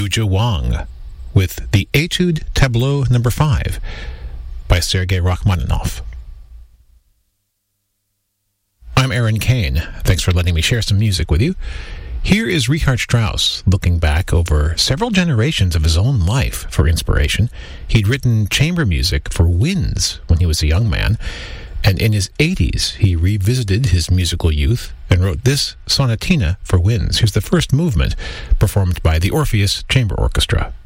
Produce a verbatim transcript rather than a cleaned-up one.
Yuja Wang with the Etude Tableau number five by Sergei Rachmaninoff. I'm Aaron Kane. Thanks for letting me share some music with you. Here is Richard Strauss looking back over several generations of his own life for inspiration. He'd written chamber music for winds when he was a young man, and in his eighties he revisited his musical youth and wrote this sonatina for winds. Here's the first movement, performed by the Orpheus Chamber Orchestra.